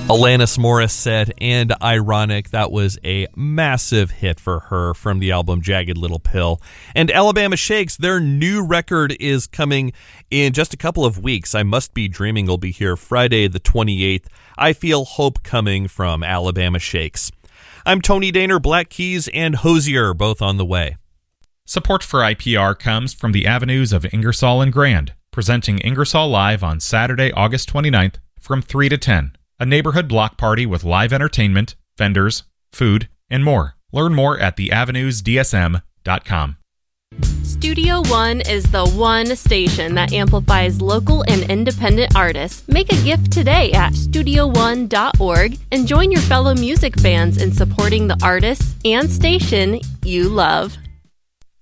Alanis Morissette and Ironic. That was a massive hit for her from the album Jagged Little Pill. And Alabama Shakes, their new record is coming in just a couple of weeks. I Must Be Dreaming will be here Friday the 28th. I Feel Hope Coming from Alabama Shakes. I'm Tony Daner, Black Keys and Hosier, both on the way. Support for IPR comes from the Avenues of Ingersoll and Grand, presenting Ingersoll Live on Saturday, August 29th from 3 to 10. A neighborhood block party with live entertainment, vendors, food, and more. Learn more at theavenusdsm.com. Studio One is the one station that amplifies local and independent artists. Make a gift today at studioone.org and join your fellow music fans in supporting the artists and station you love.